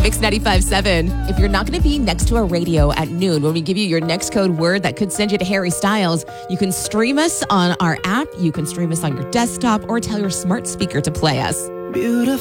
Mix 95.7. If you're not going to be next to a radio at noon when we give you your next code word that could send you to Harry Styles, you can stream us on our app. You can stream us on your desktop or tell your smart speaker to play us. Beautiful.